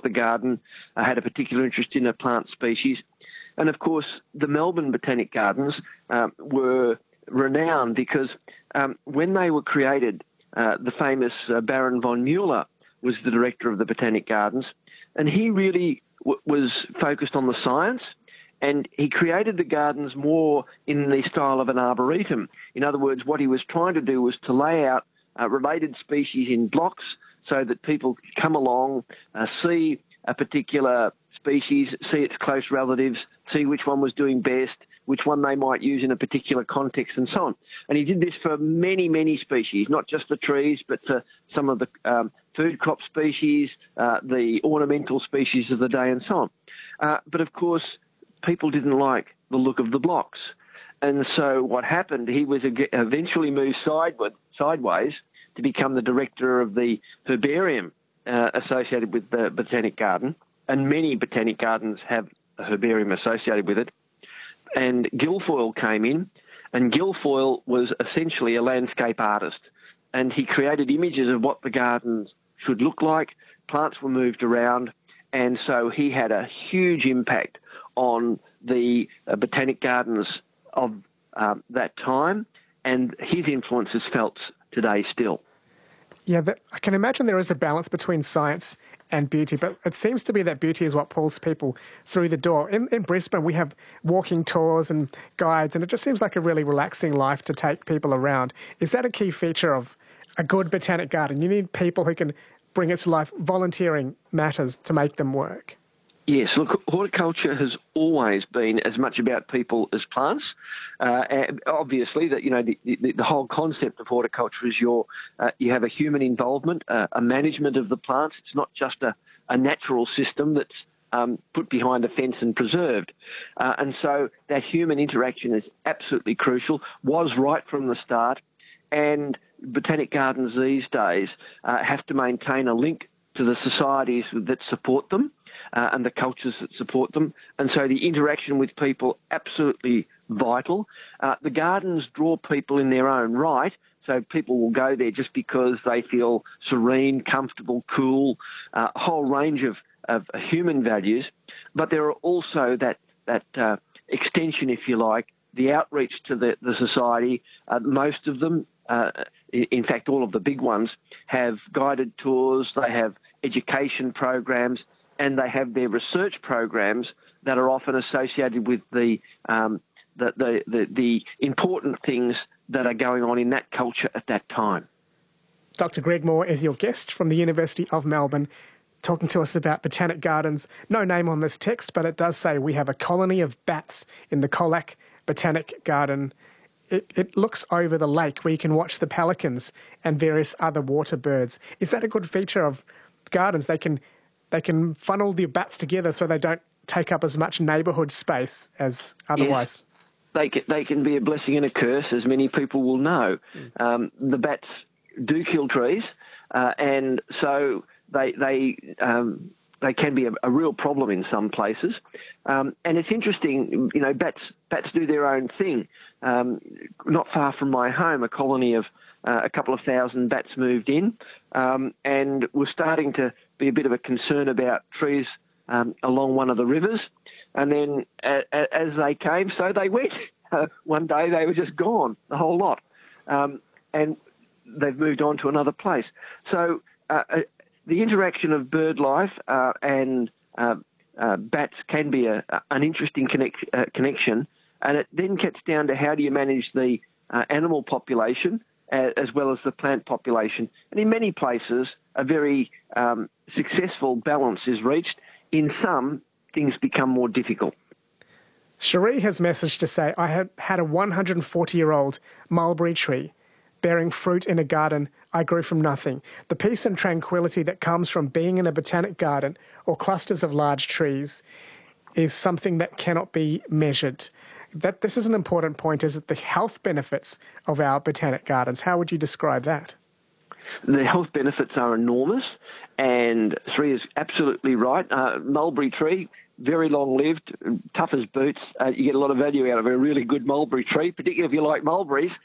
the garden had a particular interest in a plant species. And, of course, the Melbourne Botanic Gardens were renowned because when they were created, the famous Baron von Mueller was the director of the Botanic Gardens, and he really was focused on the science, and he created the gardens more in the style of an arboretum. In other words, what he was trying to do was to lay out related species in blocks so that people could come along, see a particular species, see its close relatives, see which one was doing best, which one they might use in a particular context, and so on. And he did this for many, many species, not just the trees, but for some of the food crop species, the ornamental species of the day, and so on. But, of course, people didn't like the look of the blocks. And so what happened, he was eventually moved sideways to become the director of the herbarium associated with the Botanic Garden, and many botanic gardens have a herbarium associated with it. And Guilfoyle came in, and Guilfoyle was essentially a landscape artist, and he created images of what the gardens should look like. Plants were moved around, and so he had a huge impact on the botanic gardens of that time, and his influence is felt today still. Yeah, but I can imagine there is a balance between science and beauty, but it seems to be that beauty is what pulls people through the door. In Brisbane, we have walking tours and guides, and it just seems like a really relaxing life to take people around. Is that a key feature of a good botanic garden? You need people who can bring it to life. Volunteering matters to make them work. Yes, look, horticulture has always been as much about people as plants. And obviously, that the whole concept of horticulture is you have a human involvement, a management of the plants. It's not just a natural system that's put behind a fence and preserved. And so that human interaction is absolutely crucial, was right from the start. And botanic gardens these days have to maintain a link to the societies that support them. And the cultures that support them. And so the interaction with people, absolutely vital. The gardens draw people in their own right, so people will go there just because they feel serene, comfortable, cool, a whole range of human values. But there are also that extension, if you like, the outreach to the society. Most of them, in fact, all of the big ones, have guided tours, they have education programs, and they have their research programs that are often associated with the important things that are going on in that culture at that time. Dr. Greg Moore is your guest from the University of Melbourne, talking to us about botanic gardens. No name on this text, but it does say we have a colony of bats in the Colac Botanic Garden. It looks over the lake where you can watch the pelicans and various other water birds. Is that a good feature of gardens? They can funnel the bats together so they don't take up as much neighbourhood space as otherwise. Yes. They can be a blessing and a curse, as many people will know. The bats do kill trees, and so they can be a real problem in some places. And it's interesting, bats do their own thing. Not far from my home, a colony of a couple of thousand bats moved in, and were starting to be a bit of a concern about trees along one of the rivers. And then as they came, so they went. One day they were just gone, the whole lot. And they've moved on to another place. So the interaction of bird life and bats can be an interesting connection. And it then gets down to how do you manage the animal population as well as the plant population. And in many places, a very successful balance is reached. In some, things become more difficult. Cherie has messaged to say, I had a 140-year-old mulberry tree bearing fruit in a garden I grew from nothing. The peace and tranquility that comes from being in a botanic garden or clusters of large trees is something that cannot be measured. This is an important point, is it the health benefits of our botanic gardens? How would you describe that? The health benefits are enormous, and Sri is absolutely right. Mulberry tree, very long-lived, tough as boots. You get a lot of value out of a really good mulberry tree, particularly if you like mulberries.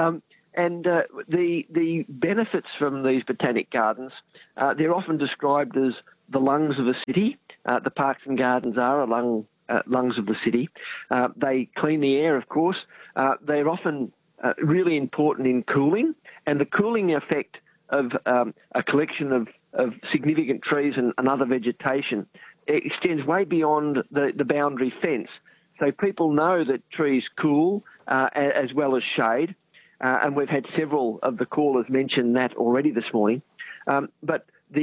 And the benefits from these botanic gardens, they're often described as the lungs of a city. The parks and gardens are lungs of the city. They clean the air, of course. They're often really important in cooling, and the cooling effect of a collection of significant trees and other vegetation extends way beyond the boundary fence. So people know that trees cool as well as shade, and we've had several of the callers mention that already this morning. But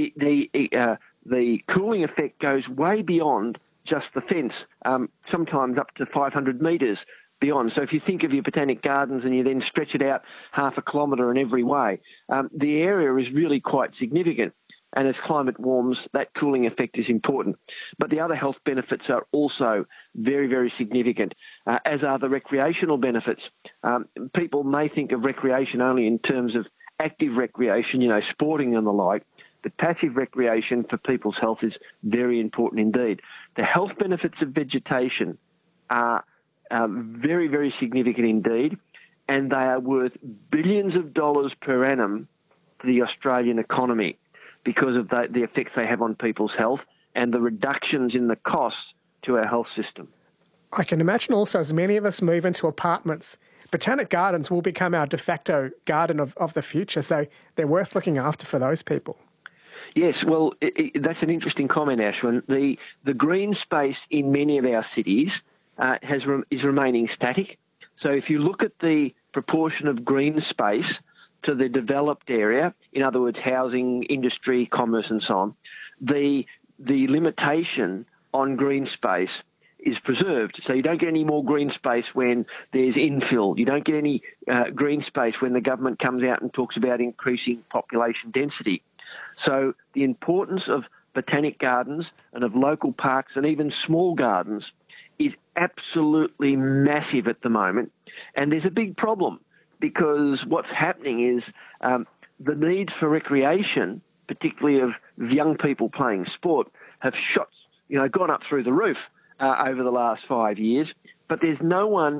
the cooling effect goes way beyond just the fence, sometimes up to 500 metres beyond. So if you think of your botanic gardens and you then stretch it out half a kilometre in every way, the area is really quite significant. And as climate warms, that cooling effect is important. But the other health benefits are also very, very significant, as are the recreational benefits. People may think of recreation only in terms of active recreation, sporting and the like, but passive recreation for people's health is very important indeed. The health benefits of vegetation are very, very significant indeed, and they are worth billions of dollars per annum to the Australian economy, because of the effects they have on people's health and the reductions in the costs to our health system. I can imagine also, as many of us move into apartments, botanic gardens will become our de facto garden of the future, so they're worth looking after for those people. Yes, well, that's an interesting comment, Ashwin. The green space in many of our cities is remaining static. So if you look at the proportion of green space to the developed area, in other words, housing, industry, commerce and so on, the limitation on green space is preserved. So you don't get any more green space when there's infill. You don't get any green space when the government comes out and talks about increasing population density. So the importance of botanic gardens and of local parks and even small gardens is absolutely massive at the moment. And there's a big problem, because what's happening is the needs for recreation, particularly of young people playing sport, have gone up through the roof over the last 5 years. But there's no one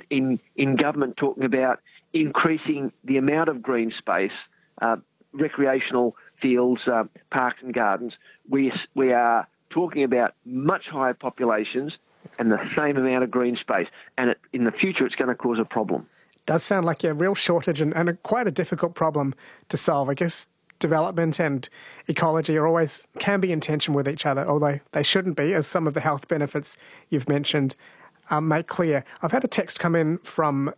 in government talking about increasing the amount of green space, recreational fields, parks and gardens. We are talking about much higher populations and the same amount of green space. And in the future, it's going to cause a problem. Does sound like a real shortage and quite a difficult problem to solve. I guess development and ecology can be in tension with each other, although they shouldn't be, as some of the health benefits you've mentioned make clear. I've had a text come in from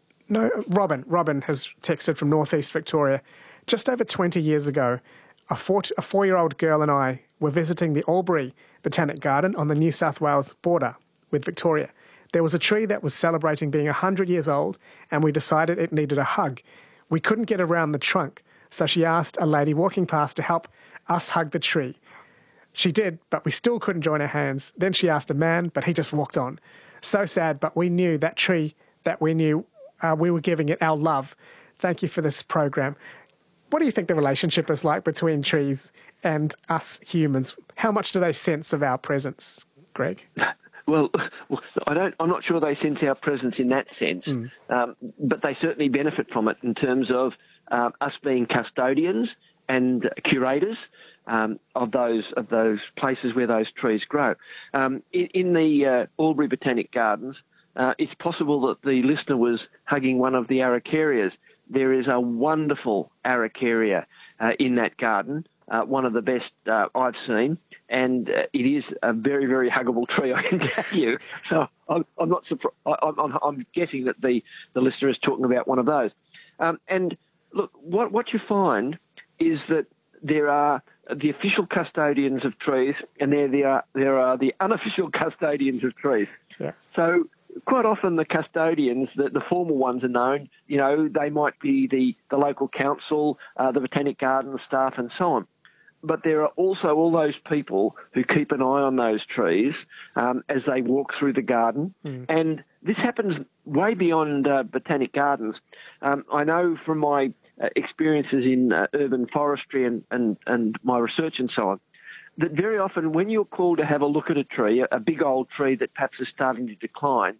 Robin. Robin has texted from northeast Victoria. Just over 20 years ago, a 4-year-old girl and I were visiting the Albury Botanic Garden on the New South Wales border with Victoria. There was a tree that was celebrating being 100 years old, and we decided it needed a hug. We couldn't get around the trunk, so she asked a lady walking past to help us hug the tree. She did, but we still couldn't join our hands. Then she asked a man, but he just walked on. So sad, but we knew that tree that we knew we were giving it our love. Thank you for this program. What do you think the relationship is like between trees and us humans? How much do they sense of our presence, Greg? Well, I'm not sure they sense our presence in that sense, but they certainly benefit from it in terms of us being custodians and curators of those places where those trees grow. In the Albury Botanic Gardens, it's possible that the listener was hugging one of the araucarias. There is a wonderful araucaria in that garden, one of the best I've seen, and it is a very, very huggable tree, I can tell you. So I'm not surprised. I'm guessing that the listener is talking about one of those. And look, what you find is that there are the official custodians of trees, and there are the unofficial custodians of trees. Yeah. So quite often the custodians, the formal ones are known. They might be the local council, the botanic garden staff, and so on. But there are also all those people who keep an eye on those trees as they walk through the garden. And this happens way beyond botanic gardens. I know from my experiences in urban forestry and my research and so on, that very often when you're called to have a look at a tree, a big old tree that perhaps is starting to decline,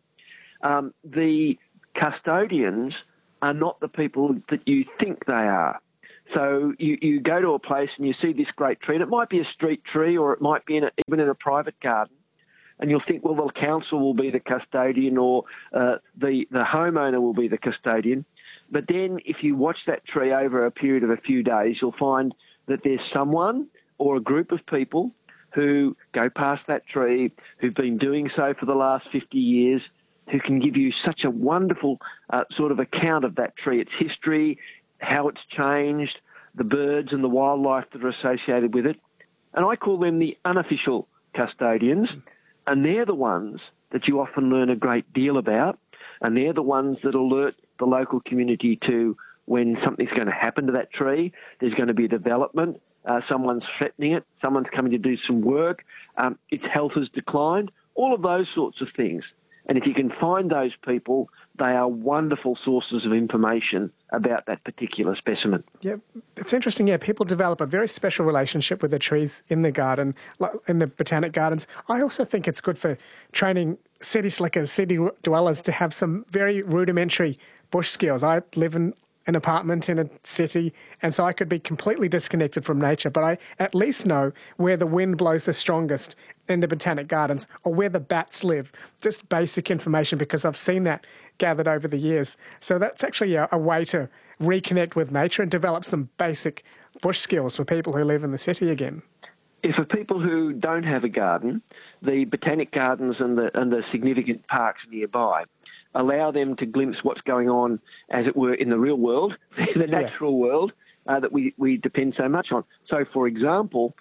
the custodians are not the people that you think they are. So you go to a place and you see this great tree, and it might be a street tree or it might be even in a private garden, and you'll think, well, the council will be the custodian or the homeowner will be the custodian. But then if you watch that tree over a period of a few days, you'll find that there's someone or a group of people who go past that tree, who've been doing so for the last 50 years, who can give you such a wonderful sort of account of that tree, its history, how it's changed, the birds and the wildlife that are associated with it. And I call them the unofficial custodians, and they're the ones that you often learn a great deal about, and they're the ones that alert the local community to when something's going to happen to that tree, there's going to be a development, someone's threatening it, someone's coming to do some work, its health has declined, all of those sorts of things. And if you can find those people, they are wonderful sources of information about that particular specimen. Yeah, it's interesting. Yeah, people develop a very special relationship with the trees in the garden, like in the botanic gardens. I also think it's good for training city slickers, city dwellers to have some very rudimentary bush skills. I live in an apartment in a city, and so I could be completely disconnected from nature, but I at least know where the wind blows the strongest in the botanic gardens or where the bats live. Just basic information, because I've seen that gathered over the years. So that's actually a way to reconnect with nature and develop some basic bush skills for people who live in the city again. If for people who don't have a garden, the botanic gardens and the significant parks nearby allow them to glimpse what's going on, as it were, in the real world, the natural world that we depend so much on. So, for example,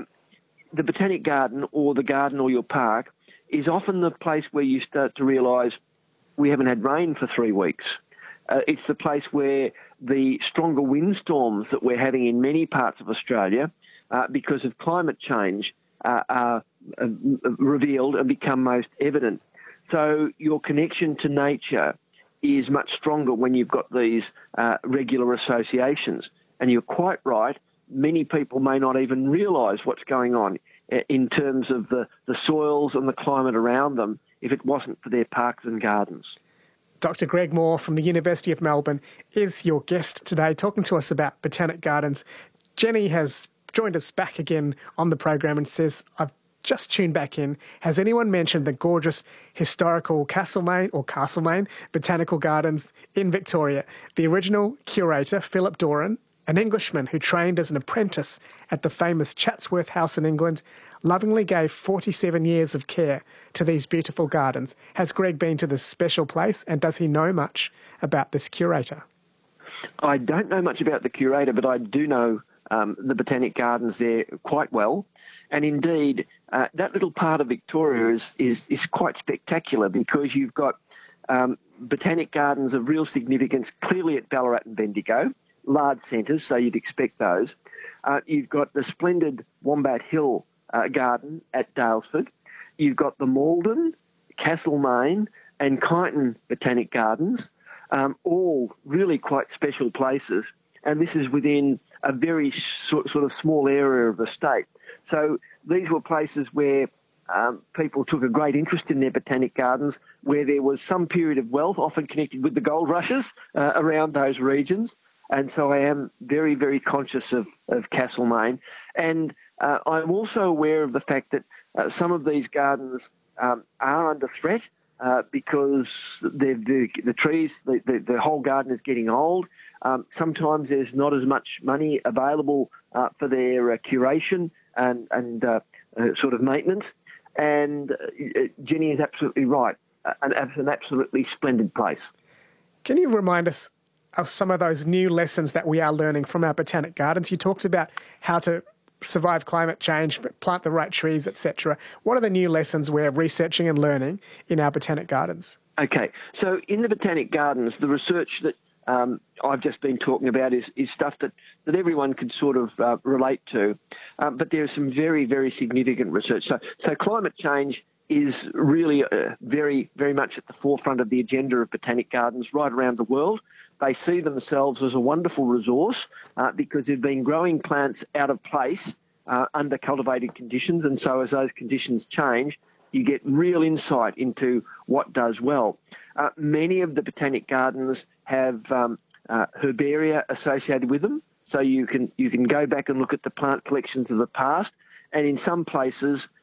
the botanic garden or the garden or your park is often the place where you start to realise we haven't had rain for 3 weeks. It's the place where the stronger windstorms that we're having in many parts of Australia because of climate change are revealed and become most evident. So your connection to nature is much stronger when you've got these regular associations. And you're quite right, many people may not even realise what's going on in terms of the soils and the climate around them if it wasn't for their parks and gardens. Dr. Greg Moore from the University of Melbourne is your guest today, talking to us about botanic gardens. Jenny has joined us back again on the program and says, I've just tuned back in. Has anyone mentioned the gorgeous historical Castlemaine Botanical Gardens in Victoria? The original curator, Philip Doran, an Englishman who trained as an apprentice at the famous Chatsworth House in England, lovingly gave 47 years of care to these beautiful gardens. Has Greg been to this special place, and does he know much about this curator? I don't know much about the curator, but I do know the botanic gardens there quite well. And indeed, that little part of Victoria is quite spectacular, because you've got botanic gardens of real significance, clearly at Ballarat and Bendigo, large centres, so you'd expect those. You've got the splendid Wombat Hill garden at Daylesford. You've got the Maldon, Castlemaine and Kyneton Botanic Gardens, all really quite special places. And this is within a very sort of small area of the state. So these were places where people took a great interest in their botanic gardens, where there was some period of wealth, often connected with the gold rushes around those regions. And so I am very, very conscious of Castlemaine. And I'm also aware of the fact that some of these gardens are under threat because the trees, the whole garden is getting old. Sometimes there's not as much money available for their curation and sort of maintenance. And Jenny is absolutely right. An absolutely splendid place. Can you remind us of some of those new lessons that we are learning from our botanic gardens? You talked about how to survive climate change, plant the right trees, etc. What are the new lessons we're researching and learning in our botanic gardens? Okay, so in the botanic gardens, the research that I've just been talking about is stuff that everyone could sort of relate to, but there's some very, very significant research. So climate change is really very, very much at the forefront of the agenda of botanic gardens right around the world. They see themselves as a wonderful resource because they've been growing plants out of place under cultivated conditions, and so as those conditions change, you get real insight into what does well. Many of the botanic gardens have herbaria associated with them, So you can go back and look at the plant collections of the past, and in some places